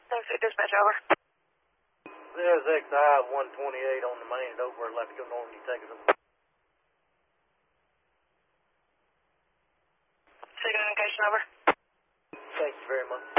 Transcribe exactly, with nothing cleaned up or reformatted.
Thanks for dispatch, over. There's X I one twenty-eight on the main at over. Let's go north and you take it up. Signal indication, over. Thank you very much.